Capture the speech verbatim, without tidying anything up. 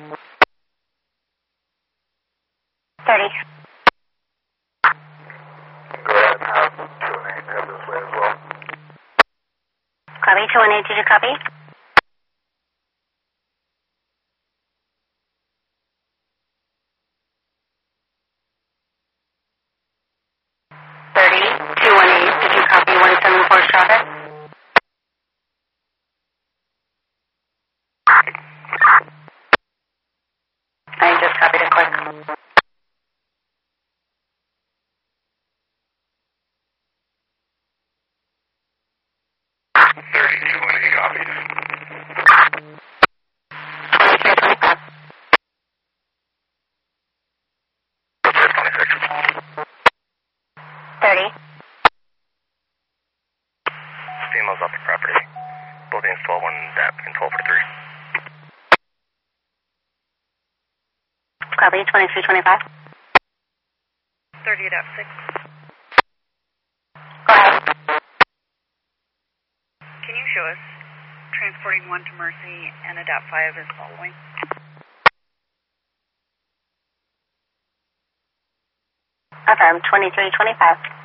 thirty. Go ahead and have two and eight head this way as well. Copy, two one eight, did you copy? thirty, two one eight, did you copy one seven four traffic? I just copied it quick. thirty-two one eight copies. twenty-three twenty-five. twenty-six. thirty. Females off the property. Buildings twelve one D A P and twelve for three. Copy, twenty-three twenty-five. thirty at F six. Go ahead. Can you show us transporting one to Mercy and a D A P five is following? Affirm, twenty-three twenty-five.